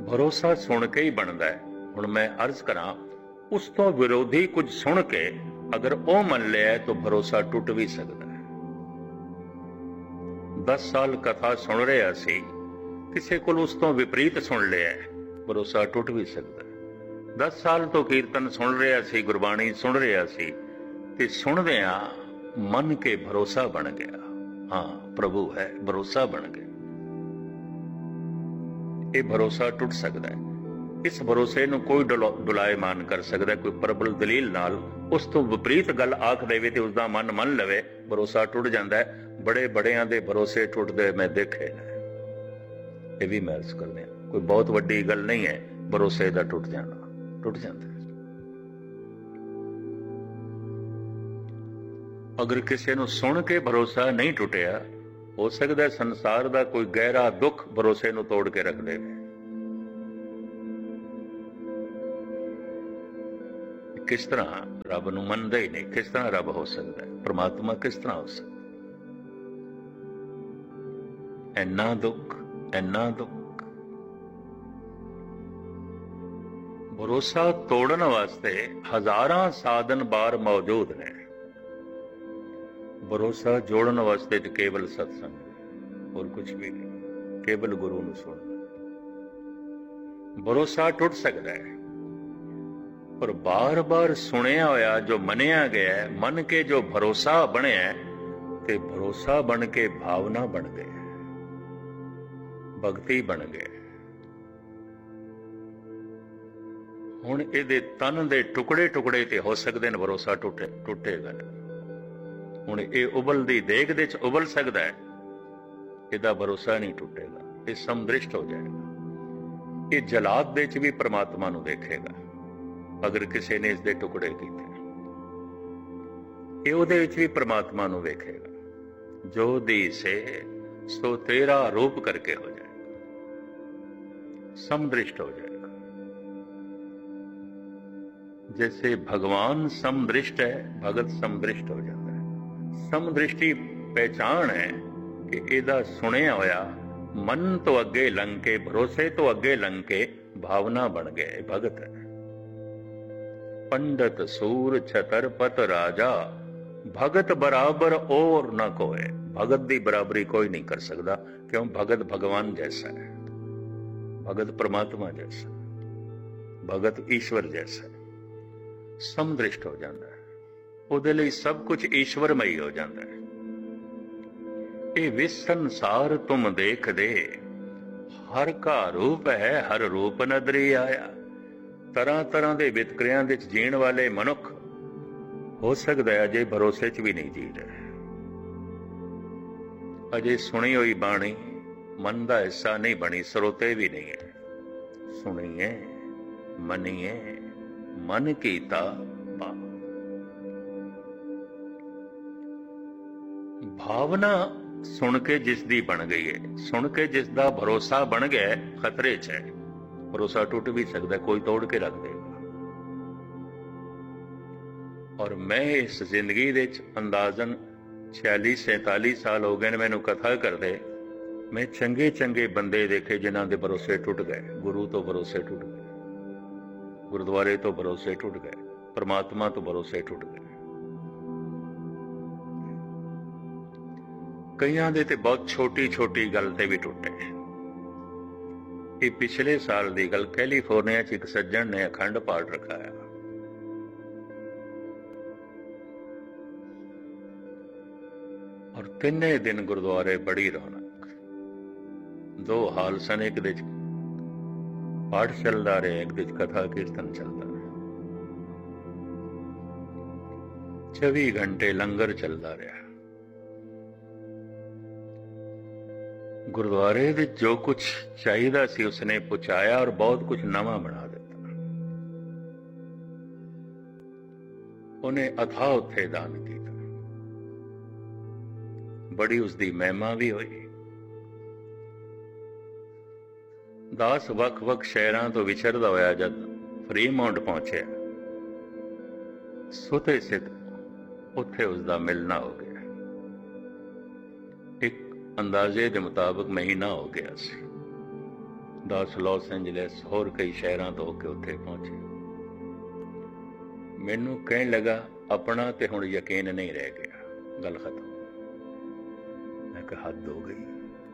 ਭਰੋਸਾ ਸੁਣ ਕੇ ਹੀ ਬਣਦਾ ਹੈ। ਹੁਣ ਮੈਂ ਅਰਜ਼ ਕਰਾਂ, ਉਸ ਤੋਂ ਵਿਰੋਧੀ ਕੁਝ ਸੁਣ ਕੇ ਅਗਰ ਉਹ ਮੰਨ ਲਿਆ ਤਾਂ ਭਰੋਸਾ ਟੁੱਟ ਵੀ ਸਕਦਾ ਹੈ। 10 ਸਾਲ ਕਥਾ ਸੁਣ ਰਿਹਾ ਸੀ, ਕਿਸੇ ਕੋਲ ਉਸ ਤੋਂ ਵਿਪਰੀਤ ਸੁਣ ਲਿਆ, ਭਰੋਸਾ ਟੁੱਟ ਵੀ ਸਕਦਾ ਹੈ। 10 ਸਾਲ ਤੋਂ ਕੀਰਤਨ ਸੁਣ ਰਿਹਾ ਸੀ, ਗੁਰਬਾਣੀ ਸੁਣ ਰਿਹਾ ਸੀ, ਤੇ ਸੁਣਦਿਆਂ ਮੰਨ ਕੇ ਭਰੋਸਾ ਬਣ ਗਿਆ, ਹਾਂ ਪ੍ਰਭੂ ਹੈ, ਭਰੋਸਾ ਬਣ ਗਿਆ। ਇਹ ਭਰੋਸਾ ਟੁੱਟ ਸਕਦਾ ਹੈ। ਇਸ ਭਰੋਸੇ ਨੂੰ ਕੋਈ ਡੁਲਾਇਮਾਨ ਕਰ ਸਕਦਾ, ਕੋਈ ਪ੍ਰਬਲ ਦਲੀਲ ਨਾਲ ਉਸ ਤੋਂ ਵਿਪਰੀਤ ਗੱਲ ਆਖ ਦੇਵੇ ਤੇ ਉਸਦਾ ਮਨ ਮੰਨ ਲਵੇ, ਭਰੋਸਾ ਟੁੱਟ ਜਾਂਦਾ ਹੈ। ਬੜੇ ਬੜਿਆਂ ਦੇ ਭਰੋਸੇ ਟੁੱਟਦੇ ਮੈਂ ਦੇਖੇ ਨੇ, ਇਹ ਵੀ ਮੈਂ ਅਰਜ਼ ਕਰਦੇ ਹਾਂ। ਕੋਈ ਬਹੁਤ ਵੱਡੀ ਗੱਲ ਨਹੀਂ ਹੈ ਭਰੋਸੇ ਦਾ ਟੁੱਟ ਜਾਣਾ, ਟੁੱਟ ਜਾਂਦਾ ਹੈ। ਅਗਰ ਕਿਸੇ ਨੂੰ ਸੁਣ ਕੇ ਭਰੋਸਾ ਨਹੀਂ ਟੁੱਟਿਆ, ਹੋ ਸਕਦਾ ਸੰਸਾਰ ਦਾ ਕੋਈ ਗਹਿਰਾ ਦੁੱਖ ਭਰੋਸੇ ਨੂੰ ਤੋੜ ਕੇ ਰੱਖ ਦੇਵੇ। ਕਿਸ ਤਰ੍ਹਾਂ ਰੱਬ ਨੂੰ ਮੰਨਦਾ ਹੀ ਨਹੀਂ, ਕਿਸ ਤਰ੍ਹਾਂ ਰੱਬ ਹੋ ਸਕਦਾ ਹੈ, ਪ੍ਰਮਾਤਮਾ ਕਿਸ ਤਰ੍ਹਾਂ ਹੋ ਸਕਦਾ? ਇੰਨਾ ਦੁੱਖ, ਇੰਨਾ ਦੁੱਖ। ਭਰੋਸਾ ਤੋੜਨ ਵਾਸਤੇ ਹਜ਼ਾਰਾਂ ਸਾਧਨ ਬਾਹਰ ਮੌਜੂਦ ਨੇ, ਭਰੋਸਾ ਜੋੜਨ ਵਾਸਤੇ ਤੇ ਕੇਵਲ ਸਤਸੰਗ, ਹੋਰ ਕੁਝ ਵੀ ਨਹੀਂ, ਕੇਵਲ ਗੁਰੂ ਨੂੰ ਸੁਣਨਾ। ਭਰੋਸਾ ਟੁੱਟ ਸਕਦਾ ਹੈ, ਪਰ ਬਾਰ-ਬਾਰ ਸੁਣਿਆ ਹੋਇਆ ਜੋ ਮੰਨਿਆ ਗਿਆ, ਮੰਨ ਕੇ ਜੋ ਭਰੋਸਾ ਬਣਿਆ, ਤੇ ਭਰੋਸਾ ਬਣ ਕੇ ਭਾਵਨਾ ਬਣ ਗਈ, ਭਗਤੀ ਬਣ ਗਏ। ਹੁਣ ਇਹਦੇ ਤਨ ਦੇ ਟੁਕੜੇ ਟੁਕੜੇ ਤੇ ਹੋ ਸਕਦੇ ਨੇ, ਭਰੋਸਾ ਟੁੱਟੇਗਾ। ਹੁਣ ਇਹ ਉਬਲਦੀ ਦੇਗ ਦੇ ਚ ਉਬਲ ਸਕਦਾ ਹੈ, ਇਹਦਾ ਭਰੋਸਾ ਨਹੀਂ ਟੁੱਟੇਗਾ, ਇਹ ਸਮਦ੍ਰਿਸ਼ਟ ਹੋ ਜਾਏਗਾ। ਇਹ ਜਲਾਦ ਦੇ ਚ ਵੀ ਪ੍ਰਮਾਤਮਾ ਨੂੰ ਦੇਖੇਗਾ ਅਗਰ ਕਿਸੇ ਨੇ ਇਸ ਦੇ ਟੁਕੜੇ ਕੀਤੇ, ਇਹ ਉਹਦੇ ਵਿੱਚ ਵੀ ਪ੍ਰਮਾਤਮਾ ਨੂੰ ਵੇਖੇਗਾ। ਜੋ ਦੀਸੇ ਸੋ ਤੇਰਾ ਰੂਪ ਕਰਕੇ ਹੋ ਜਾਏਗਾ, ਸਮਦ੍ਰਿਸ਼ਟ ਹੋ ਜਾਏਗਾ। जैसे भगवान समदृष्ट है, भगत समदृष्ट हो जाता है। समदृष्टि पहचान है कि ਇਹਦਾ ਸੁਣਿਆ ਹੋਇਆ ਮਨ ਤੋਂ ਅੱਗੇ ਲੰਘ ਕੇ, ਭਰੋਸੇ ਤੋਂ ਅੱਗੇ ਲੰਘ ਕੇ ਭਾਵਨਾ ਬਣ ਗਏ, ਭਗਤ ਹੈ। ਪੰਡਤ ਸੂਰ ਛਤਰਪਤ ਰਾਜਾ, ਭਗਤ ਬਰਾਬਰ ਔਰ ਨਾ ਕੋਏ। ਭਗਤ ਦੀ ਬਰਾਬਰੀ ਕੋਈ ਨਹੀਂ ਕਰ ਸਕਦਾ, ਕਿਉਂ? ਭਗਤ ਭਗਵਾਨ ਜੈਸਾ ਹੈ, ਭਗਤ ਪ੍ਰਮਾਤਮਾ ਜੈਸਾ, ਭਗਤ ਈਸ਼ਵਰ ਜੈਸਾ। ਸਮਦ੍ਰਿਸ਼ਟ ਹੋ ਜਾਂਦਾ ਹੈ, ਉਹਦੇ ਲਈ ਸਭ ਕੁਝ ਈਸ਼ਵਰਮਈ ਹੋ ਜਾਂਦਾ ਹੈ। ਇਹ ਵਿਸ ਸੰਸਾਰ ਤੁਮ ਦੇਖਦੇ, ਹਰ ਕਾ ਰੂਪ ਹੈ, ਹਰ ਰੂਪ ਨਦਰੀ ਆਇਆ। ਤਰ੍ਹਾਂ ਤਰ੍ਹਾਂ ਦੇ ਵਿਤਕਰਿਆਂ ਵਿੱਚ ਜੀਣ ਵਾਲੇ ਮਨੁੱਖ ਹੋ ਸਕਦਾ ਹੈ ਅਜੇ ਭਰੋਸੇ 'ਚ ਵੀ ਨਹੀਂ ਜੀ ਰਹੇ, ਅਜੇ ਸੁਣੀ ਹੋਈ ਬਾਣੀ ਮਨ ਦਾ ਹਿੱਸਾ ਨਹੀਂ ਬਣੀ, ਸਰੋਤੇ ਵੀ ਨਹੀਂ ਹੈ। ਸੁਣੀਏ ਮੰਨੀਏ ਮਨ ਕੀਤਾ ਪਾ। ਭਾਵਨਾ ਸੁਣ ਕੇ ਜਿਸ ਦੀ ਬਣ ਗਈ ਹੈ, ਸੁਣ ਕੇ ਜਿਸ ਦਾ ਭਰੋਸਾ ਬਣ ਗਿਆ, ਖਤਰੇ 'ਚ ਹੈ। ਭਰੋਸਾ ਟੁੱਟ ਵੀ ਸਕਦਾ, ਕੋਈ ਤੋੜ ਕੇ ਰੱਖ ਦੇਗਾ। ਔਰ ਮੈਂ ਇਸ ਜ਼ਿੰਦਗੀ ਦੇ ਵਿੱਚ ਅੰਦਾਜ਼ਨ 46-47 ਸਾਲ ਹੋ ਗਏ ਨੇ ਮੈਨੂੰ ਕਥਾ ਕਰਦੇ, ਮੈਂ ਚੰਗੇ ਚੰਗੇ ਬੰਦੇ ਦੇਖੇ ਜਿਨ੍ਹਾਂ ਦੇ ਭਰੋਸੇ ਟੁੱਟ ਗਏ, ਗੁਰੂ ਤੋਂ ਭਰੋਸੇ ਟੁੱਟ ਗਏ, ਗੁਰਦੁਆਰੇ ਤੋਂ ਭਰੋਸੇ ਟੁੱਟ ਗਏ, ਪਰਮਾਤਮਾ ਤੋਂ ਭਰੋਸੇ ਟੁੱਟ ਗਏ। ਕਈਆਂ ਦੇ ਤੇ ਬਹੁਤ ਛੋਟੀ ਛੋਟੀ ਗੱਲ ਤੇ ਵੀ ਟੁੱਟੇ। ਇਹ ਪਿਛਲੇ ਸਾਲ ਦੀ ਗੱਲ, ਕੈਲੀਫੋਰਨੀਆ 'ਚ ਇੱਕ ਸੱਜਣ ਨੇ ਅਖੰਡ ਪਾਠ ਰਖਾਇਆ, ਔਰ 3 ਦਿਨ ਗੁਰਦੁਆਰੇ ਬੜੀ ਰੌਣਕ। 2 ਹਾਲ ਸਨ, ਇੱਕ ਦੇ 'ਚ ਪਾਠ ਚੱਲਦਾ ਰਿਹਾ, ਇੱਕ ਦੇ 'ਚ ਕਥਾ ਕੀਰਤਨ ਚੱਲਦਾ ਰਿਹਾ, 24 ਘੰਟੇ ਲੰਗਰ ਚੱਲਦਾ ਰਿਹਾ। ਗੁਰਦੁਆਰੇ ਵਿੱਚ ਜੋ ਕੁਝ ਚਾਹੀਦਾ ਸੀ ਉਸਨੇ ਪਹੁੰਚਾਇਆ, ਔਰ ਬਹੁਤ ਕੁਝ ਨਵਾਂ ਬਣਾ ਦਿੱਤਾ। ਉਹਨੇ ਅਥਾਹ ਉੱਥੇ ਦਾਨ ਕੀਤਾ, ਬੜੀ ਉਸਦੀ ਮਹਿਮਾ ਵੀ ਹੋਈ। ਦਾਸ ਵੱਖ-ਵੱਖ ਸ਼ਹਿਰਾਂ ਤੋਂ ਵਿਚਰਦਾ ਹੋਇਆ ਜਦ ਫਰੀਮਾਉਂਟ ਪਹੁੰਚਿਆ, ਸੁਤੇ ਸਿੱਧ ਉੱਥੇ ਉਸਦਾ ਮਿਲਣਾ ਹੋ ਗਿਆ। ਇੱਕ ਅੰਦਾਜ਼ੇ ਦੇ ਮੁਤਾਬਕ ਮਹੀਨਾ ਹੋ ਗਿਆ ਸੀ। 10 ਲਾਸ ਐਂਜਲਸ ਹੋਰ ਕਈ ਸ਼ਹਿਰਾਂ ਤੋਂ ਹੋ ਕੇ ਉੱਥੇ ਪਹੁੰਚੇ। ਮੈਨੂੰ ਕਹਿਣ ਲੱਗਾ ਆਪਣਾ ਤੇ ਹੁਣ ਯਕੀਨ ਨਹੀਂ ਰਹਿ ਗਿਆ, ਗੱਲ ਖਤਮ। ਮੈਂ ਕਿਹਾ ਹੱਦ ਹੋ ਗਈ।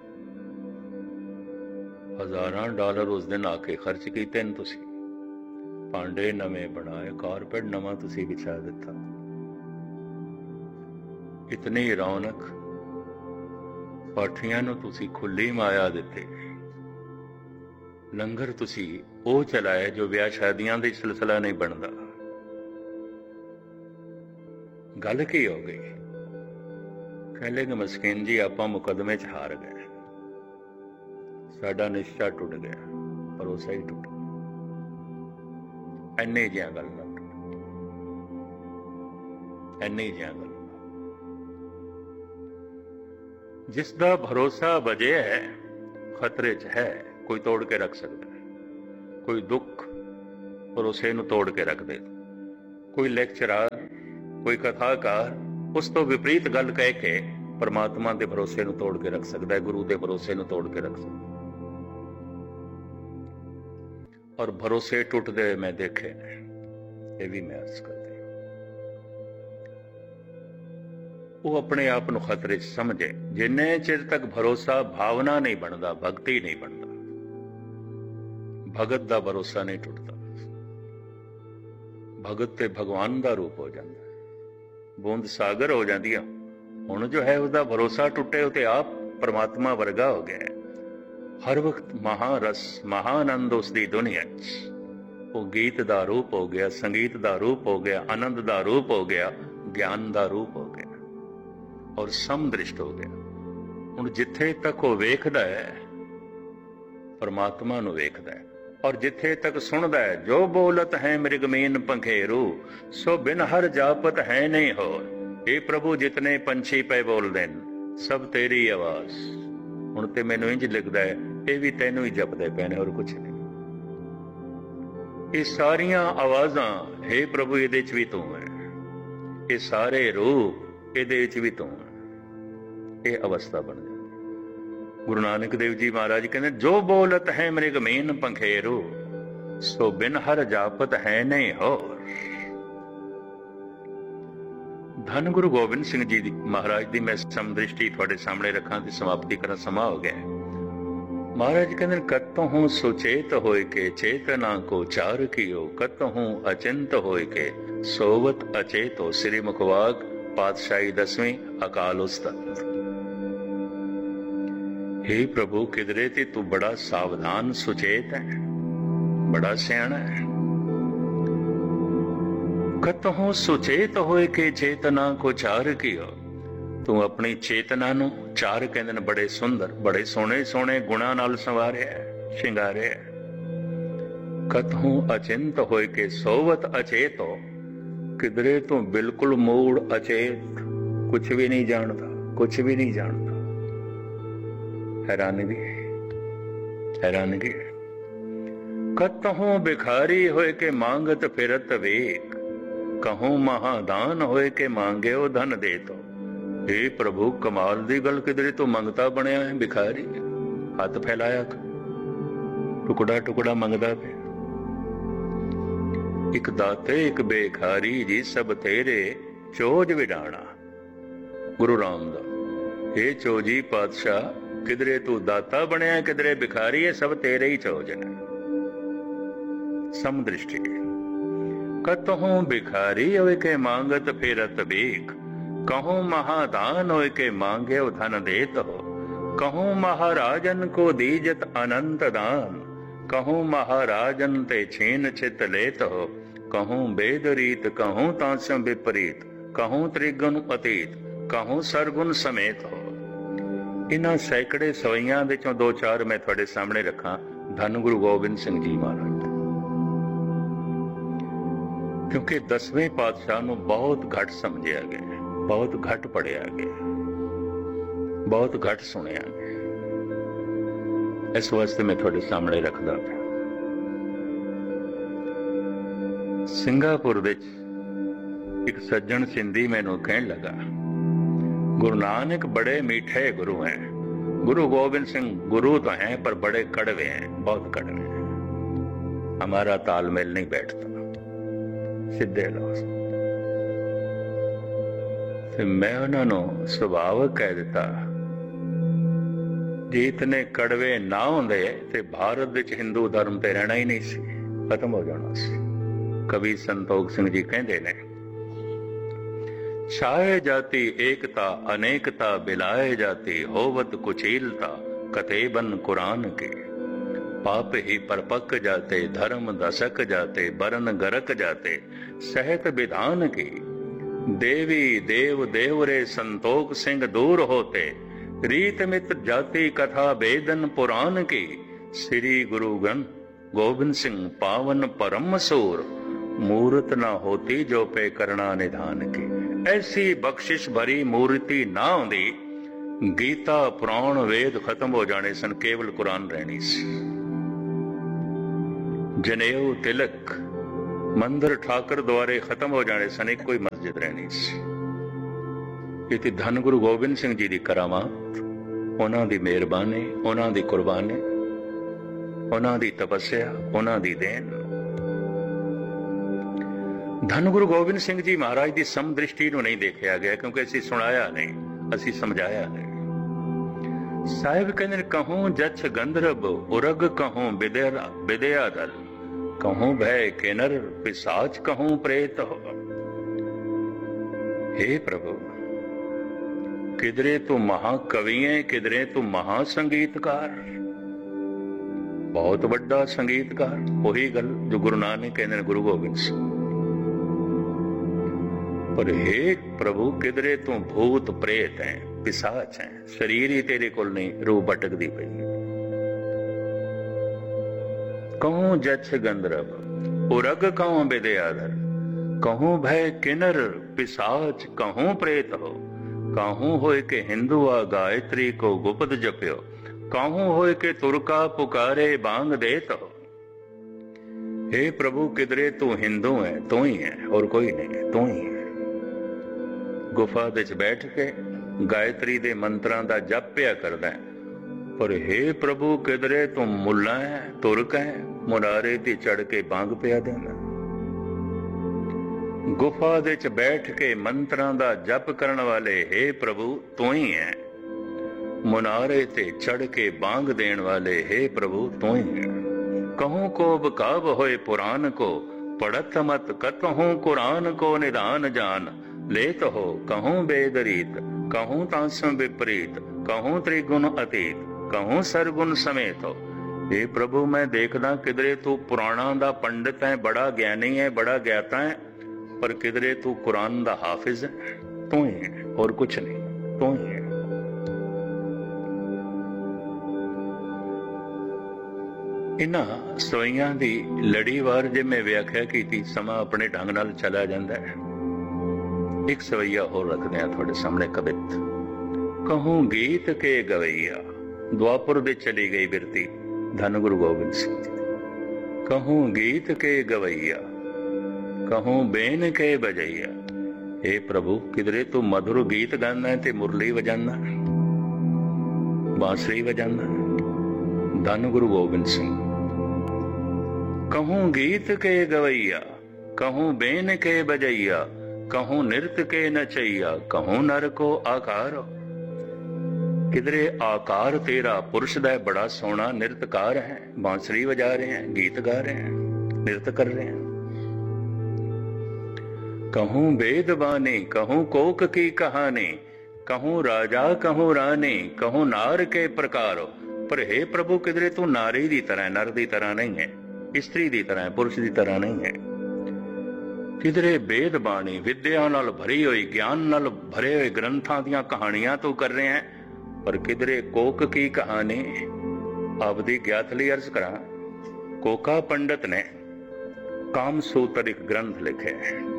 ਹਜ਼ਾਰਾਂ ਡਾਲਰ ਉਸ ਦਿਨ ਆ ਕੇ ਖਰਚ ਕੀਤੇ ਨੇ ਤੁਸੀਂ, ਭਾਂਡੇ ਨਵੇਂ ਬਣਾਏ, ਕਾਰਪੇਟ ਨਵਾਂ ਤੁਸੀਂ ਵਿਛਾ ਦਿੱਤਾ, ਇਤਨੀ ਰੌਣਕ, ਪਾਠੀਆਂ ਨੂੰ ਤੁਸੀਂ ਖੁੱਲੀ ਮਾਇਆ ਦਿੱਤੇ, ਲੰਗਰ ਤੁਸੀਂ ਉਹ ਚਲਾਏ ਜੋ ਵਿਆਹ ਸ਼ਾਦੀਆਂ ਦਾ ਸਿਲਸਿਲਾ ਨਹੀਂ ਬਣਦਾ। ਗੱਲ ਕੀ ਹੋ ਗਈ? ਕਹਿੰਦੇ ਕਿ ਮਸਕੀਨ ਜੀ ਆਪਾਂ ਮੁਕੱਦਮੇ 'ਚ ਹਾਰ ਗਏ, ਸਾਡਾ ਨਿਸ਼ਚਾ ਟੁੱਟ ਗਿਆ, ਭਰੋਸਾ ਹੀ ਟੁੱਟ ਗਿਆ। ਇੰਨੀ ਜਿਹੀਆਂ ਗੱਲਾਂ, ਇੰਨੀ ਜਿਹੀਆਂ ਗੱਲਾਂ। ਜਿਸ ਦਾ ਭਰੋਸਾ ਵਜਿਆ ਹੈ ਖਤਰੇ 'ਚ ਹੈ, ਕੋਈ ਤੋੜ ਕੇ ਰੱਖ ਸਕਦਾ ਹੈ। ਕੋਈ ਦੁੱਖ ਭਰੋਸੇ ਨੂੰ ਤੋੜ ਕੇ ਰੱਖ ਦੇ, ਕੋਈ ਲੈਕਚਰਰ, ਕੋਈ ਕਥਾਕਾਰ ਉਸ ਤੋਂ ਵਿਪਰੀਤ ਗੱਲ ਕਹਿ ਕੇ ਪਰਮਾਤਮਾ ਦੇ ਭਰੋਸੇ ਨੂੰ ਤੋੜ ਕੇ ਰੱਖ ਸਕਦਾ ਹੈ, ਗੁਰੂ ਦੇ ਭਰੋਸੇ ਨੂੰ ਤੋੜ ਕੇ ਰੱਖ ਸਕਦਾ। ਔਰ ਭਰੋਸੇ ਟੁੱਟਦੇ ਮੈਂ ਦੇਖੇ ਨੇ, ਇਹ ਵੀ ਮੈਂ ਅਰਜ਼ ਕਰਦੀ। ਉਹ ਆਪਣੇ ਆਪ ਨੂੰ ਖਤਰੇ 'ਚ ਸਮਝੇ। ਜਿੰਨੇ ਚਿਰ ਤੱਕ ਭਰੋਸਾ ਭਾਵਨਾ ਨਹੀਂ ਬਣਦਾ, ਭਗਤੀ ਨਹੀਂ ਬਣਦਾ, ਭਗਤ ਦਾ ਭਰੋਸਾ ਨਹੀਂ ਟੁੱਟਦਾ। ਭਗਤ ਤੇ ਭਗਵਾਨ ਦਾ ਰੂਪ ਹੋ ਜਾਂਦਾ, ਬੂੰਦ ਸਾਗਰ ਹੋ ਜਾਂਦੀ ਆ। ਹੁਣ ਜੋ ਹੈ ਉਹਦਾ ਭਰੋਸਾ ਟੁੱਟੇ, ਉਹ ਤੇ ਆਪ ਪਰਮਾਤਮਾ ਵਰਗਾ ਹੋ ਗਿਆ। ਹਰ ਵਕਤ ਮਹਾਰਸ, ਮਹਾਨੰਦ ਉਸ ਦੀ ਦੁਨੀਆ 'ਚ। ਉਹ ਗੀਤ ਦਾ ਰੂਪ ਹੋ ਗਿਆ, ਸੰਗੀਤ ਦਾ ਰੂਪ ਹੋ ਗਿਆ, ਆਨੰਦ ਦਾ ਰੂਪ ਹੋ ਗਿਆ, ਗਿਆਨ ਦਾ ਰੂਪ ਹੋ ਗਿਆ, ਔਰ ਸਮਦ੍ਰਿਸ਼ਟ ਹੋ ਗਿਆ। ਹੁਣ ਜਿੱਥੇ ਤੱਕ ਉਹ ਵੇਖਦਾ ਹੈ ਪਰਮਾਤਮਾ ਨੂੰ ਵੇਖਦਾ ਹੈ, ਔਰ ਜਿੱਥੇ ਤੱਕ ਸੁਣਦਾ ਹੈ ਜੋ ਬੋਲਤ ਹੈ ਮ੍ਰਿਗਮੀਨ ਪੰਖੇਰੂ, ਸੋ ਬਿਨ ਹਰ ਜਾਪਤ ਹੈ ਨਹੀਂ ਹੋਰ। ਇਹ ਪ੍ਰਭੂ ਜਿਤਨੇ ਪੰਛੀ ਪਏ ਬੋਲਦੇ ਨੇ ਸਭ ਤੇਰੀ ਆਵਾਜ਼। ਹੁਣ ਤੇ ਮੈਨੂੰ ਇੰਝ ਲੱਗਦਾ ਹੈ ਇਹ ਵੀ ਤੈਨੂੰ ਹੀ ਜਪਦੇ ਪਏ ਨੇ, ਹੋਰ ਕੁਛ ਨਹੀਂ। ਇਹ ਸਾਰੀਆਂ ਆਵਾਜ਼ਾਂ, ਹੇ ਪ੍ਰਭੂ ਇਹਦੇ 'ਚ ਵੀ ਤੂੰ ਹੈ, ਇਹ ਸਾਰੇ ਰੂਪ ਇਹਦੇ ਵਿੱਚ ਵੀ ਤੂੰ ਹੈ। ਇਹ ਅਵਸਥਾ ਬਣ ਜਾਂਦੀ। ਗੁਰੂ ਨਾਨਕ ਦੇਵ ਜੀ ਮਹਾਰਾਜ ਕਹਿੰਦੇ ਜੋ ਬੋਲਤ ਹੈ ਮ੍ਰਿਗਮੀਨ ਪੰਖੇਰੂ, ਸੋ ਬਿਨ ਹਰ ਜਾਪਤ ਹੈ ਨਹੀਂ ਹੋਰ। ਧੰਨ ਗੁਰੂ ਗੋਬਿੰਦ ਸਿੰਘ ਜੀ ਮਹਾਰਾਜ ਦੀ ਮੈਂ ਸਮਦ੍ਰਿਸ਼ਟੀ ਤੁਹਾਡੇ ਸਾਹਮਣੇ ਰੱਖਾਂ ਤੇ ਸਮਾਪਤੀ ਕਰਨ ਸਮਾਂ ਹੋ ਗਿਆ। ਮਹਾਰਾਜ ਕਹਿੰਦੇ ਕਤਹੁ ਸੁਚੇਤ ਹੋਇ ਕੇ ਚੇਤਨਾ ਕੋ ਚਾਰ ਕੀਓ, ਕਤਹੁ ਅਚਿੰਤ ਹੋਇ ਕੇ ਸੋਵਤ ਅਚੇਤੋ। ਸ੍ਰੀ ਮੁਖਵਾਕ ਪਾਤਸ਼ਾਹੀ 10ਵੀਂ ਅਕਾਲ ਉਸਤਤ। हे प्रभु किधरे ते तू बड़ा सावधान सुचेत है, बड़ा सियाणा है। कतहों सुचेत होए के चेतना को चार कियो। तू अपनी चेतना नू चार कहंदे ने बड़े सुंदर, बड़े सोहणे सोहणे गुणां नाल संवारिया शिंगारिया। कतहों अचिंत होए के सोवत अचेतो। किधरे तू बिल्कुल मूड़ अचेत, कुछ भी नहीं जानता, कुछ भी नहीं जानता। हैरानगी, हैरानगी। कतहों भिखारी होए के मांगत फिरत वेक, कहूं महादान होए के मांगे ओ धन दे तो। हे प्रभु कमाल दी गल, किधरे तो मंगता बनया है भिखारी, हथ फैलाया टुकड़ा टुकड़ा मंगदा पे। एक दाते एक बेखारी जी सब तेरे चोज विडाणा। गुरु रामदास। हे चोजी पातशाह, किधरे तू दाता बनया, किधरे भिखारी है, सब तेरे ही चोज ने। समदृष्टि। कतहों भिखारी होए के मांगत फिरत भीख, कहूं महादान होए के मांगे धन देत हो। कहूं महाराजन को दीजत अनंत दान, कहूं महाराजन ते छीन छित लेत हो। कहूं वेद रीत, कहूं तांसम विपरीत, कहूं त्रिगुण अतीत, कहूं सरगुण समेत हो। इन्हां सैकड़े सवैयां विचों दो चार मैं तुहाडे सामने रखां। धन गुरु गोबिंद सिंह जी महाराज, क्योंकि 10वें पातशाह नूं बहुत घट समझिया गया, बहुत घट पढ़िया गया, बहुत घट सुनिया गया। इस वास्ते मैं तुहाडे सामने रखदा पिया। सिंगापुर विच एक सज्जन सिंधी मैनूं कहण लगा, गुरु नानक बड़े मीठे गुरु हैं, गुरु गोविंद सिंह गुरु तो हैं पर बड़े कड़वे हैं, बहुत कड़वे हैं। हमारा तालमेल नहीं बैठता, सीधे लफ्ज़। ਤੇ ਮੈਂ ਉਹਨਾਂ ਨੂੰ ਸੁਭਾਵਕ ਕਹਿ ਦਿੱਤਾ, ਜੇ ਇਤਨੇ ਕੜਵੇ ਨਾ ਹੁੰਦੇ ਤੇ ਭਾਰਤ ਵਿੱਚ ਹਿੰਦੂ ਧਰਮ ਤੇ ਰਹਿਣਾ ਹੀ ਨਹੀਂ ਸੀ, ਖਤਮ ਹੋ ਜਾਣਾ ਸੀ। ਕਵੀ ਸੰਤੋਖ ਸਿੰਘ ਜੀ ਕਹਿੰਦੇ ਨੇ, ਛਾਏ ਜਾਤੀ ਏਕਤਾ ਅਨੇਕਤਾ ਬਿਲਾਏ ਜਾਤੀ ਹੋਵਤ ਕੁਚੀਲਤਾ कतेबन कुरान के पाप ही परपक जाते धर्म दशक जाते बरन गरक जाते सहत विधान की देवी देव देवरे संतोख सिंह दूर होते रीत मित जाति कथा वेदन पुराण की श्री गुरुगन गोविंद सिंह पावन परम सूर मूर्त न होती जो पे करना निधान की। ऐसी बख्शिश भरी मूर्ति ना होंदी, गीता पुराण वेद खत्म हो जाने सन, केवल कुरान रहनी सी। जनेऊ तिलक मंदिर ठाकर द्वारे खत्म हो जाने सन, एक कोई मस्जिद रहनी सी। ये धन गुरु गोबिंद सिंह जी की करामात, उन्हां दी मेहरबानी, उन्हां दी कुर्बानी, उन्हां दी तपस्या, उन्हां दी देन। धन गुरु गोबिंद सिंह जी महाराज की समदृष्टि नूं नहीं देखा गया, क्योंकि असीं सुनाया नहीं, असीं समझाया नहीं। साहिब कहते कहूं जछ गंधर्व उरग कहूं विद्या दल कहूं भय किन्नर पिशाच कहूं प्रेत हो। हे प्रभु, किधरे तू महाकवि है, किधरे तू महासंगीतकार, बहुत बड़ा संगीतकार। वही गल जो गुरु नानक कहते हैं गुरु गोबिंद सिंह। पर हे प्रभु, किधरे तू भूत प्रेत है, पिशाच है, शरीर ही तेरे कोल नहीं, रूह भटकदी पई। कहूं जछ गंधर्व उरग कहूं विद्याधर कहूं भय किन्नर पिशाच कहूं प्रेत हो। कहूं होए के हिंदू आ गायत्री को गुप्त जप्यो कहूं होए के तुरका पुकारे बांग देत हो। हे प्रभु, किधरे तू हिंदू है, तू ही है और कोई नहीं है, तू ही है। गुफा विच बैठ के गायत्री दे मंत्रां दा जप पिया करदा है, पर हे प्रभु, किधरे तू मुल्ला है, तुरक है, मुनारे ते चढ़ के बांग पिया देंदा। गुफा विच बैठ के मंत्रां दा जप करन वाले हे प्रभु तू ही है, मुनारे ते चढ़ के बांग देण वाले हे प्रभु तू ही है। कहूं को बकाब होए पुराण को पढ़त मत कतहूं कुरान को निदान जान लेत हो। कहूं वेद रीत कहूं तासम विपरीत कहूं त्रिगुण अतीत कहूं सरगुण समेत हो। हे प्रभु, मैं देखदा किधरे तू पुराणा दा पंडित है, बड़ा ज्ञानी है, बड़ा ज्ञाता है, पर किधरे तू कुरान दा हाफिज है, तू ही है और कुछ नहीं, तू ही है। इन्हां सवैयां दी लड़ीवार जे मैं व्याख्या की, समा अपने ढंग नाल चला जांदा है। एक सवैया होर रखते हैं थोड़े सामने, कवित। कहूं गीत के गवैया, द्वापुर दे चली गई बिरती धन गुरु गोबिंद सिंह जी। कहूं गीत के गवैया कहूं बेन के बजैया। हे प्रभु, किधरे तू मधुर गीत गाना है ते मुरली बजाना, बांसुरी बजाना, धन गुरु गोबिंद सिंह। कहूं गीत के गवैया कहूं बेन के बजैया कहूं नृत्य के नचैया कहूं नर को आकार। किधरे आकार तेरा पुरुष दा बड़ा सोहना नृत्यकार है, बांसुरी बजा रहे हैं, गीत गा रहे हैं, नृत्य कर रहे हैं। कहूं वेद बानी कहूं कोक की कहानी कहूं राजा कहूं रानी कहूं नार के प्रकार। पर हे प्रभु, किधरे तू नारी दी तरह, नर दी तरह नहीं है, स्त्री दी तरह, पुरुष दी तरह नहीं है। किधरे वेद बाणी विद्या नाल भरी हुई, ज्ञान नाल भरे हुए ग्रंथां दियां कहानियां तू कर रहे हैं, पर किधरे कोक की कहानी। आपदी ज्ञात लई अर्ज करा, कोका पंडित ने कामसूत्र एक ग्रंथ लिखे।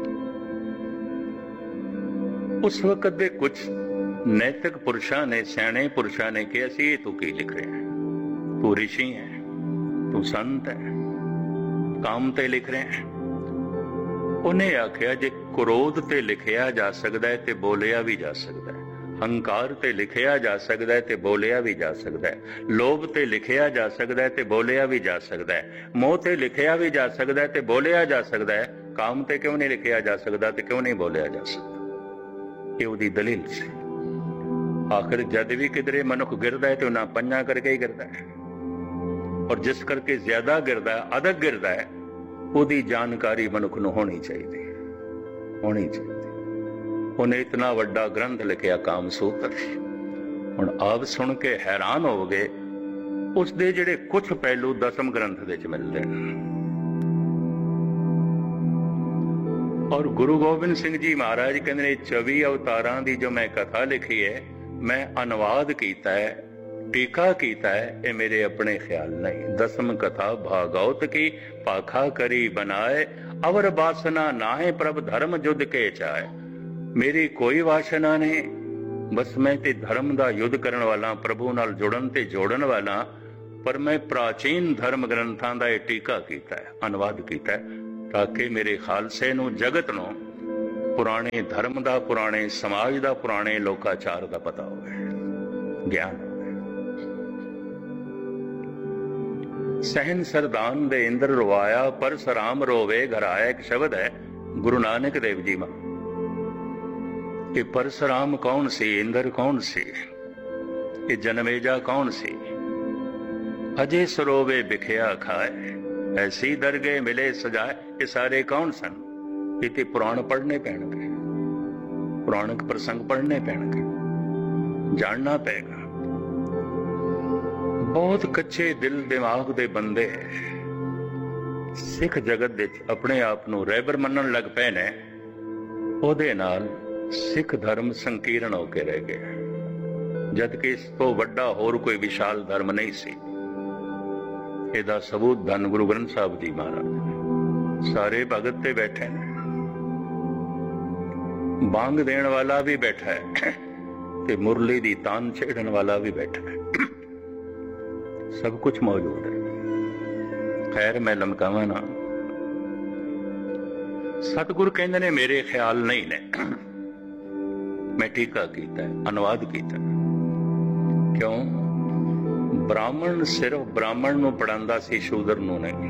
उस वक्त दे कुछ नैतिक पुरुषां ने, सियाणे पुरुषां ने कहा सी, तू की लिख रहे हैं, तू ऋषि है, तू संत है, काम ते लिख रहे हैं। उन्हें आख्या, जे क्रोध ते लिखिया जा सकता है ते बोलिया भी जा सकता है, ਹੰਕਾਰ ਤੇ ਲਿਖਿਆ ਜਾ ਸਕਦਾ ਹੈ ਤੇ ਬੋਲਿਆ ਵੀ ਜਾ ਸਕਦਾ ਹੈ, ਲੋਭ ਤੇ ਲਿਖਿਆ ਜਾ ਸਕਦਾ ਹੈ ਤੇ ਬੋਲਿਆ ਵੀ ਜਾ ਸਕਦਾ ਹੈ, ਮੋਹ ਤੇ ਲਿਖਿਆ ਵੀ ਜਾ ਸਕਦਾ ਹੈ ਤੇ ਬੋਲਿਆ ਜਾ ਸਕਦਾ ਹੈ, ਕਾਮ ਤੇ ਕਿਉਂ ਨਹੀਂ ਲਿਖਿਆ ਜਾ ਸਕਦਾ ਤੇ ਕਿਉਂ ਨਹੀਂ ਬੋਲਿਆ ਜਾ ਸਕਦਾ। ਇਹ ਉਹਦੀ ਦਲੀਲ ਸੀ। ਆਖਿਰ ਜਦ ਵੀ ਕਿਧਰੇ ਮਨੁੱਖ ਗਿਰਦਾ ਹੈ ਤੇ ਉਹਨਾਂ ਪੰਜਾਂ ਕਰਕੇ ਹੀ ਗਿਰਦਾ ਹੈ, ਔਰ ਜਿਸ ਕਰਕੇ ਜ਼ਿਆਦਾ ਗਿਰਦਾ ਹੈ, ਅਧਿਕ ਗਿਰਦਾ ਹੈ, ਉਹਦੀ ਜਾਣਕਾਰੀ ਮਨੁੱਖ ਨੂੰ ਹੋਣੀ ਚਾਹੀਦੀ, ਹੋਣੀ ਚਾਹੀਦੀ। ਉਹਨੇ ਇਤਨਾ ਵੱਡਾ ਗ੍ਰੰਥ ਲਿਖਿਆ ਕਾਮ ਸੂਤਰ, ਹੁਣ ਆਪ ਸੁਣ ਕੇ ਹੈਰਾਨ ਹੋਵੋਗੇ ਉਸਦੇ ਜਿਹੜੇ ਕੁਝ ਪਹਿਲੂ ਦਸਮ ਗ੍ਰੰਥ ਦੇ ਵਿੱਚ ਮਿਲਦੇ ਨੇ। ਔਰ ਗੁਰੂ ਗੋਬਿੰਦ ਸਿੰਘ ਜੀ ਮਹਾਰਾਜ ਕਹਿੰਦੇ ਨੇ 24 ਅਵਤਾਰਾਂ ਦੀ ਜੋ ਮੈਂ ਕਥਾ ਲਿਖੀ ਹੈ, ਮੈਂ ਅਨੁਵਾਦ ਕੀਤਾ ਹੈ, ਟੀਕਾ ਕੀਤਾ ਹੈ, ਇਹ ਮੇਰੇ ਆਪਣੇ ਖਿਆਲ ਨਹੀਂ। ਦਸਮ ਕਥਾ ਭਾਗਵਤ ਕੀ ਭਾਖਾ ਕਰੀ ਬਣਾਏ, ਅਵਰ ਬਾਸਨਾ ਨਾਹੇ ਪ੍ਰਭ ਧਰਮ ਜੁਦ ਕੇ ਚਾਏ। ਮੇਰੀ ਕੋਈ ਵਾਸ਼ਨਾ ਨਹੀਂ, ਬਸ ਮੈਂ ਤੇ ਧਰਮ ਦਾ ਯੁੱਧ ਕਰਨ ਵਾਲਾ, ਪ੍ਰਭੂ ਨਾਲ ਜੁੜਨ ਤੇ ਜੋੜਨ ਵਾਲਾ, ਪਰ ਮੈਂ ਪ੍ਰਾਚੀਨ ਧਰਮ ਗ੍ਰੰਥਾਂ ਦਾ ਇਹ ਟੀਕਾ ਕੀਤਾ ਹੈ, ਅਨੁਵਾਦ ਕੀਤਾ ਹੈ, ਤਾਂ ਕਿ ਮੇਰੇ ਖਾਲਸੇ ਨੂੰ, ਜਗਤ ਨੂੰ ਪੁਰਾਣੇ ਧਰਮ ਦਾ, ਪੁਰਾਣੇ ਸਮਾਜ ਦਾ, ਪੁਰਾਣੇ ਲੋਕਾਚਾਰ ਦਾ ਪਤਾ ਹੋਵੇ, ਗਿਆਨ ਹੋਵੇ। ਸਹਿਨ ਸਰਦਾਨ ਦੇ ਇੰਦਰ ਰਵਾਇਆ, ਪਰਸਰਾਮ ਰੋਵੇ ਘਰ ਆਇਆ, ਇੱਕ ਸ਼ਬਦ ਹੈ ਗੁਰੂ ਨਾਨਕ ਦੇਵ ਜੀ ਮਾ। ਇਹ ਪਰਸਰਾਮ ਕੌਣ ਸੀ, ਇੰਦਰ ਕੌਣ ਸੀ, ਇਹ ਜਨਮੇਜਾ ਕੌਣ ਸੀ? ਅਜੇ ਸਰੋਵੇ ਵਿਖਿਆ ਖਾਏ, ਐਸੀ ਦਰਗੇ ਮਿਲੇ ਸਜਾਏ, ਇਹ ਸਾਰੇ ਕੌਣ ਸਨ? ਇਹ ਤੇ ਪੁਰਾਣ ਪੜ੍ਹਨੇ ਪੈਣਗੇ, ਪੁਰਾਣਕ ਪ੍ਰਸੰਗ ਪੜ੍ਹਨੇ ਪੈਣਗੇ, ਜਾਣਨਾ ਪਏਗਾ। ਬਹੁਤ ਕੱਚੇ ਦਿਲ ਦਿਮਾਗ ਦੇ ਬੰਦੇ ਸਿੱਖ ਜਗਤ ਵਿੱਚ ਆਪਣੇ ਆਪ ਨੂੰ ਰਹਿਬਰ ਮੰਨਣ ਲੱਗ ਪਏ ਨੇ, ਉਹਦੇ ਨਾਲ ਸਿੱਖ ਧਰਮ ਸੰਕੀਰਣ ਹੋ ਕੇ ਰਹਿ ਗਿਆ, ਜਦਕਿ ਇਸ ਤੋਂ ਵੱਡਾ ਹੋਰ ਕੋਈ ਵਿਸ਼ਾਲ ਧਰਮ ਨਹੀਂ ਸੀ। ਇਹਦਾ ਸਬੂਤ ਧੰਨ ਗੁਰੂ ਗ੍ਰੰਥ ਸਾਹਿਬ ਜੀ ਮਹਾਰਾਜ। ਸਾਰੇ ਭਗਤ ਤੇ ਬੈਠੇ ਨੇ, ਬਾਂਗ ਦੇਣ ਵਾਲਾ ਵੀ ਬੈਠਾ ਹੈ ਤੇ ਮੁਰਲੀ ਦੀ ਤਾਨ ਛੇੜਨ ਵਾਲਾ ਵੀ ਬੈਠਾ ਹੈ, ਸਭ ਕੁਝ ਮੌਜੂਦ ਹੈ। ਖੈਰ ਮੈਂ ਲਮਕਾਵਾਂ ਨਾ, ਸਤਿਗੁਰ ਕਹਿੰਦੇ ਨੇ ਮੇਰੇ ਖਿਆਲ ਨਹੀਂ ਨੇ, ਮੈਂ ਟੀਕਾ ਕੀਤਾ, ਅਨੁਵਾਦ ਕੀਤਾ। ਕਿਉਂ? ਬ੍ਰਾਹਮਣ ਸਿਰਫ ਬ੍ਰਾਹਮਣ ਨੂੰ ਪੜਾਉਂਦਾ ਸੀ, ਸ਼ੂਦਰ ਨੂੰ ਨਹੀਂ।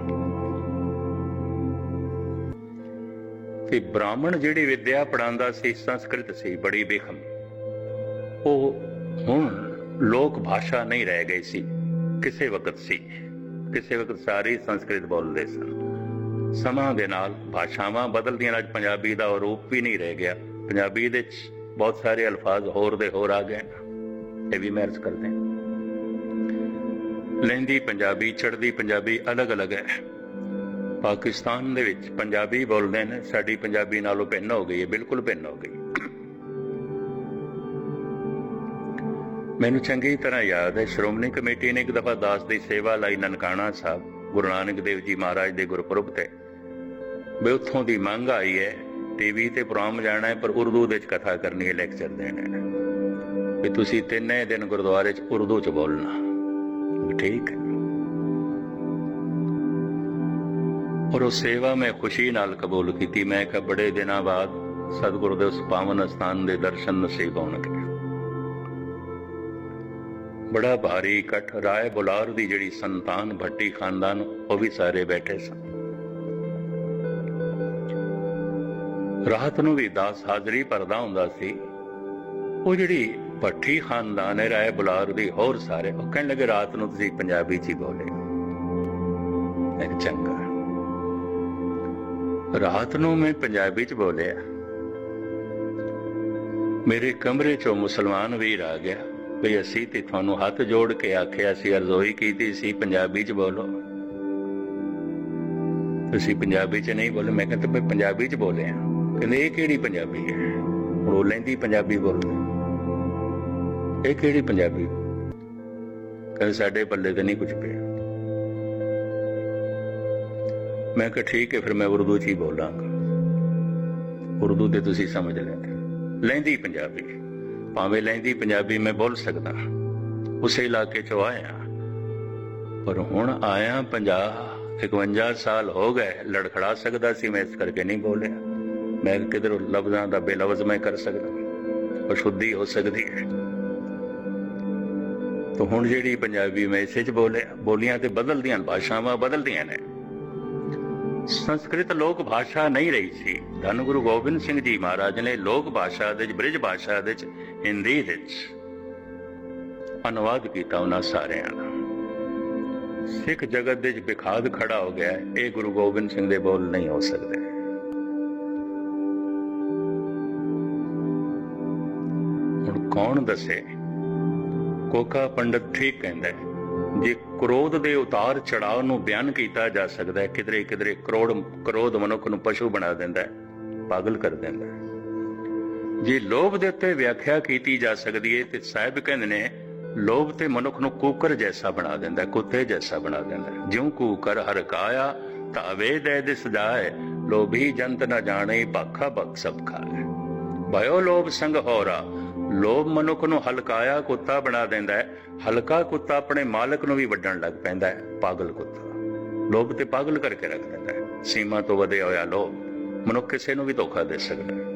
ਤੇ ਬ੍ਰਾਹਮਣ ਜਿਹੜੀ ਵਿਦਿਆ ਪੜਾਉਂਦਾ ਸੀ ਸੰਸਕ੍ਰਿਤ ਸੀ, ਬੜੀ ਬੇਖਮ। ਉਹ ਹੁਣ ਲੋਕ ਭਾਸ਼ਾ ਨਹੀਂ ਰਹਿ ਗਈ ਸੀ, ਕਿਸੇ ਵਕਤ ਸੀ, ਕਿਸੇ ਵਕਤ ਸਾਰੇ ਸੰਸਕ੍ਰਿਤ ਬੋਲਦੇ ਸਨ। ਸਮਾਂ ਦੇ ਨਾਲ ਭਾਸ਼ਾਵਾਂ ਬਦਲਦੀਆਂ, ਅੱਜ ਪੰਜਾਬੀ ਦਾ ਰੂਪ ਵੀ ਨਹੀਂ ਰਹਿ ਗਿਆ, ਪੰਜਾਬੀ ਦੇ ਵਿੱਚ ਬਹੁਤ ਸਾਰੇ ਅਲਫਾਜ਼ ਹੋਰ ਦੇ ਹੋਰ ਆ ਗਏ, ਇਹ ਵੀ ਮੈਂ ਅਰਜ਼ ਕਰਦੇ ਹਾਂ। ਲਹਿੰਦੀ ਪੰਜਾਬੀ, ਚੜ੍ਹਦੀ ਪੰਜਾਬੀ ਅਲੱਗ-ਅਲੱਗ ਹੈ। ਪਾਕਿਸਤਾਨ ਦੇ ਵਿੱਚ ਪੰਜਾਬੀ ਬੋਲਦੇ ਨੇ, ਸਾਡੀ ਪੰਜਾਬੀ ਨਾਲੋਂ ਭਿੰਨ ਹੋ ਗਈ ਹੈ, ਬਿਲਕੁਲ ਭਿੰਨ ਹੋ ਗਈ। ਮੈਨੂੰ ਚੰਗੀ ਤਰ੍ਹਾਂ ਯਾਦ ਹੈ, ਸ਼੍ਰੋਮਣੀ ਕਮੇਟੀ ਨੇ ਇੱਕ ਦਫਾ ਦਾਸ ਦੀ ਸੇਵਾ ਲਈ ਨਨਕਾਣਾ ਸਾਹਿਬ ਗੁਰੂ ਨਾਨਕ ਦੇਵ ਜੀ ਮਹਾਰਾਜ ਦੇ ਗੁਰਪੁਰਬ ਤੇ, ਵੀ ਉੱਥੋਂ ਦੀ ਮੰਗ ਆਈ ਹੈ ਟੀਵੀ ਤੇ ਪ੍ਰੋਗਰਾਮ ਜਾਣਾ ਹੈ, ਪਰ ਉਰਦੂ ਦੇ ਵਿੱਚ ਕਥਾ ਕਰਨੀ ਹੈ, ਲੈਕਚਰ ਦੇਣੇ ਨੇ, ਵੀ ਤੁਸੀਂ ਤਿੰਨੇ ਦਿਨ ਗੁਰਦੁਆਰੇ 'ਚ ਉਰਦੂ 'ਚ ਬੋਲਣਾ। ਠੀਕ ਹੈ। ਔਰ ਉਹ ਸੇਵਾ ਮੈਂ ਖੁਸ਼ੀ ਨਾਲ ਕਬੂਲ ਕੀਤੀ। ਮੈਂ ਕਿਹਾ ਬੜੇ ਦਿਨਾਂ ਬਾਅਦ ਸਤਿਗੁਰੂ ਦੇ ਉਸ ਪਾਵਨ ਸਥਾਨ ਦੇ ਦਰਸ਼ਨ ਨਸੀਬ ਹੋਣਗੇ। ਬੜਾ ਭਾਰੀ ਇਕੱਠ, ਰਾਏ ਬੁਲਾਰ ਦੀ ਜਿਹੜੀ ਸੰਤਾਨ, ਭੱਟੀ ਖਾਨਦਾਨ, ਉਹ ਵੀ ਸਾਰੇ ਬੈਠੇ ਸਨ। ਰਾਤ ਨੂੰ ਵੀ ਦਾਸ ਹਾਜ਼ਰੀ ਭਰਦਾ ਹੁੰਦਾ ਸੀ। ਉਹ ਜਿਹੜੀ ਭੱਟੀ ਖਾਨਦਾਨ ਹੈ, ਰਾਏ ਬੁਲਾਰ ਦੀ, ਹੋਰ ਸਾਰੇ, ਉਹ ਕਹਿਣ ਲੱਗੇ ਰਾਤ ਨੂੰ ਤੁਸੀਂ ਪੰਜਾਬੀ 'ਚ ਹੀ ਬੋਲੇ। ਚੰਗਾ, ਰਾਤ ਨੂੰ ਮੈਂ ਪੰਜਾਬੀ 'ਚ ਬੋਲਿਆ। ਮੇਰੇ ਕਮਰੇ 'ਚੋਂ ਮੁਸਲਮਾਨ ਵੀਰ ਆ ਗਿਆ, ਵੀ ਅਸੀਂ ਤੇ ਤੁਹਾਨੂੰ ਹੱਥ ਜੋੜ ਕੇ ਆਖਿਆ ਸੀ, ਅਰਜ਼ੋਈ ਕੀਤੀ ਸੀ ਪੰਜਾਬੀ 'ਚ ਬੋਲੋ, ਤੁਸੀਂ ਪੰਜਾਬੀ 'ਚ ਨਹੀਂ ਬੋਲੇ। ਮੈਂ ਕਹਿੰਦਾ ਮੈਂ ਪੰਜਾਬੀ 'ਚ ਬੋਲਿਆ। ਕਹਿੰਦੇ ਇਹ ਕਿਹੜੀ ਪੰਜਾਬੀ ਹੈ? ਹੁਣ ਉਹ ਲਹਿੰਦੀ ਪੰਜਾਬੀ ਬੋਲਦੇ, ਇਹ ਕਿਹੜੀ ਪੰਜਾਬੀ? ਕਹਿੰਦੇ ਸਾਡੇ ਪੱਲੇ ਤੇ ਨਹੀਂ ਕੁਝ ਪਿਆ। ਮੈਂ ਕਿਹਾ ਠੀਕ ਹੈ, ਫਿਰ ਮੈਂ ਉਰਦੂ 'ਚ ਹੀ ਬੋਲਾਂਗਾ, ਉਰਦੂ ਤੇ ਤੁਸੀਂ ਸਮਝ ਲੈਂਦੇ। ਲਹਿੰਦੀ ਪੰਜਾਬੀ, ਭਾਵੇਂ ਲਹਿੰਦੀ ਪੰਜਾਬੀ ਮੈਂ ਬੋਲ ਸਕਦਾ, ਉਸੇ ਇਲਾਕੇ 'ਚੋਂ ਆਇਆ, ਪਰ ਹੁਣ ਆਇਆ 50-51 ਸਾਲ ਹੋ ਗਏ, ਲੜਖੜਾ ਸਕਦਾ ਸੀ ਮੈਂ, ਇਸ ਕਰਕੇ ਨਹੀਂ ਬੋਲਿਆ। ਮੈਂ ਕਿਧਰੋਂ ਲਫ਼ਜ਼ਾਂ ਦਾ ਬੇਲਫ਼ਜ਼ ਮੈਂ ਕਰ ਸਕਦਾ। ਅਸ਼ੁੱਧੀ ਹੋ ਸਕਦੀ ਹੈ। ਤਾਂ ਹੁਣ ਜਿਹੜੀ ਪੰਜਾਬੀ ਮੈਸੇਜ ਬੋਲੀਆਂ ਤੇ ਬਦਲਦੀਆਂ, ਭਾਸ਼ਾਵਾਂ ਬਦਲਦੀਆਂ ਨੇ। ਸੰਸਕ੍ਰਿਤ ਲੋਕ ਭਾਸ਼ਾ ਨਹੀਂ ਰਹੀ ਸੀ। ਧੰਨ ਗੁਰੂ ਗੋਬਿੰਦ ਸਿੰਘ ਜੀ ਮਹਾਰਾਜ ਨੇ ਲੋਕ ਭਾਸ਼ਾ ਦੇ ਬ੍ਰਿਜ ਭਾਸ਼ਾ ਦੇ ਹਿੰਦੀ ਦੇ ਅਨੁਵਾਦ ਕੀਤਾ ਉਹਨਾਂ ਸਾਰਿਆਂ ਦਾ। ਸਿੱਖ ਜਗਤ ਦੇ ਵਿਖਾਦ ਖੜਾ ਹੋ ਗਿਆ, ਇਹ ਗੁਰੂ ਗੋਬਿੰਦ ਸਿੰਘ ਦੇ ਬੋਲ ਨਹੀਂ ਹੋ ਸਕਦੇ। ਹੁਣ ਕੌਣ ਦੱਸੇ? ਕੋਕਾ ਪੰਡਤ ਠੀਕ ਕਹਿੰਦਾ, ਜੇ ਕ੍ਰੋਧ ਦੇ ਉਤਾਰ ਚੜਾਅ ਨੂੰ ਬਿਆਨ ਕੀਤਾ ਜਾ ਸਕਦਾ ਹੈ, ਕਿਧਰੇ ਕਿਧਰੇ ਕ੍ਰੋਧ ਮਨੁੱਖ ਨੂੰ ਪਸ਼ੂ ਬਣਾ ਦਿੰਦਾ ਹੈ, ਪਾਗਲ ਕਰ ਦਿੰਦਾ ਹੈ। ਜੇ ਲੋਭ ਦੇ ਉੱਤੇ ਵਿਆਖਿਆ ਕੀਤੀ ਜਾ ਸਕਦੀ ਹੈ ਤੇ ਸਾਹਿਬ ਕਹਿੰਦੇ ਨੇ ਲੋਭ ਤੇ ਮਨੁੱਖ ਨੂੰ ਕੂਕਰ ਜੈਸਾ ਬਣਾ ਦਿੰਦਾ, ਕੁੱਤੇ ਜੈਸਾ ਬਣਾ ਦਿੰਦਾ। ਜਿਉਂ ਕੂਕਰ ਹਰ ਕਾਇਆ ਤਾਵੇ ਦੇ ਦਿਸ ਜਾਏ, ਲੋਭੀ ਜੰਤ ਨਾ ਜਾਣੇ ਭਾਖਾ ਭਖ ਸਭ ਖਾਏ। ਭਇਓ ਲੋਭ ਸੰਗ ਹੋਰਾ, ਲੋਭ ਮਨੁੱਖ ਨੂੰ ਹਲਕਾਇਆ ਕੁੱਤਾ ਬਣਾ ਦਿੰਦਾ ਹੈ। ਹਲਕਾ ਕੁੱਤਾ ਆਪਣੇ ਮਾਲਕ ਨੂੰ ਵੀ ਵੱਢਣ ਲੱਗ ਪੈਂਦਾ ਹੈ। ਪਾਗਲ ਕੁੱਤਾ ਲੋਭ ਤੇ ਪਾਗਲ ਕਰਕੇ ਰੱਖ ਦਿੰਦਾ ਹੈ। ਸੀਮਾ ਤੋਂ ਵਧਿਆ ਹੋਇਆ ਲੋਭ ਮਨੁੱਖ ਕਿਸੇ ਨੂੰ ਵੀ ਧੋਖਾ ਦੇ ਸਕਦਾ ਹੈ।